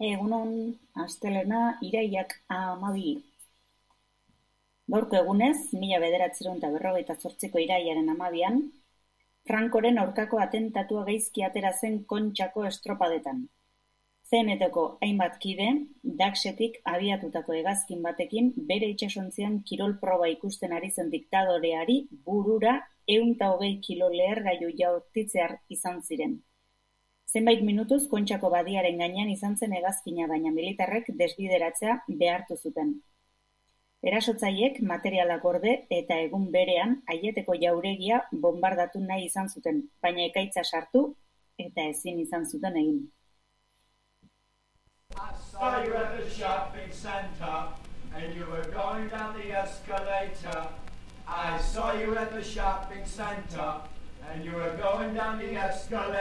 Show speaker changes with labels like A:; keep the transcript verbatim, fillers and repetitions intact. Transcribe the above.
A: Egunon, astelena, irailak hamabi. Gaurko egunez, mila bederatziehun eta berrogeita zortziko irailaren hamabian, Francoren aurkako atentatua gaizki atera zen Kontxako estropadetan. C N T-ko hainbat kide, Daxetik abiatutako hegazkin batekin bere itsasontzian kirol proba ikusten ari zen diktadoreari burura ehun eta hogei kilo lehergailu jaurtitzear izan ziren. Zenbait minutuz Kontxako badiaren gainean izan zen hegazkina, baina militarrek desbideratzea behartu zuten. Erasotzaileek materialak gorde eta egun berean Aieteko jauregia bombardatu nahi izan zuten, baina ekaitza sartu eta ezin izan zuten egin.
B: I saw you at the shopping center and you were going down the escalator. I saw you at the shopping center and you were going down the escalator.